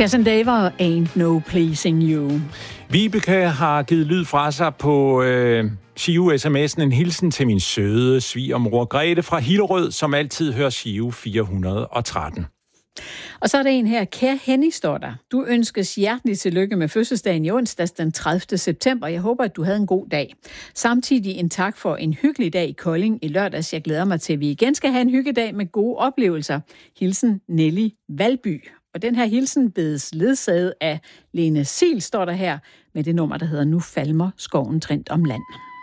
Chas and Dave, Ain't No Pleasing You. Vibeke har givet lyd fra sig på Giro-sms'en. En hilsen til min søde svigermor Grete fra Hillerød, som altid hører Giro 413. Og så er der en her. Kære Henny, står der. Du ønskes hjerteligt tillykke med fødselsdagen i onsdags den 30. september. Jeg håber, at du havde en god dag. Samtidig en tak for en hyggelig dag i Kolding i lørdags. Jeg glæder mig til, at vi igen skal have en hyggedag med gode oplevelser. Hilsen Nelly Valby. Og den her hilsen bedes ledsaget af Lene Sil, står der her, med det nummer, der hedder Nu falmer skoven trindt om land.